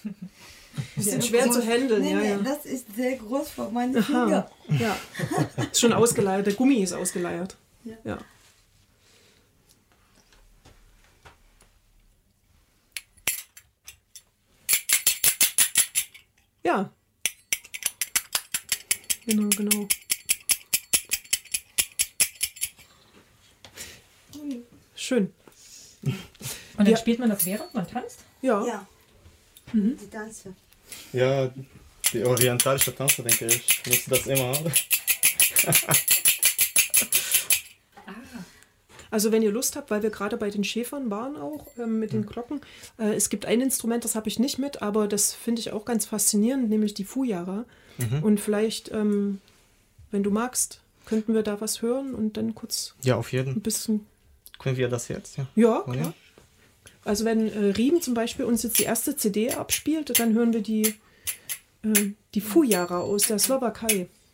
Die sind schwer zu handeln. Nee, das ist sehr groß für meine Finger. Ja, ist schon ausgeleiert. Der Gummi ist ausgeleiert. Ja. Ja. Genau. Schön. Und dann spielt man das während man tanzt? Ja. Die Tanze. Ja, die orientalische Tänzer, denke ich, nutzen das immer. Also wenn ihr Lust habt, weil wir gerade bei den Schäfern waren auch, mit den Glocken. Es gibt ein Instrument, das habe ich nicht mit, aber das finde ich auch ganz faszinierend, nämlich die Fujara. Und vielleicht, wenn du magst, könnten wir da was hören und dann kurz Ja, auf jeden ein bisschen... Können wir das jetzt? Ja, Ja, klar. Also wenn Riem zum Beispiel uns jetzt die erste CD abspielt, dann hören wir die Fujara aus der Slowakei.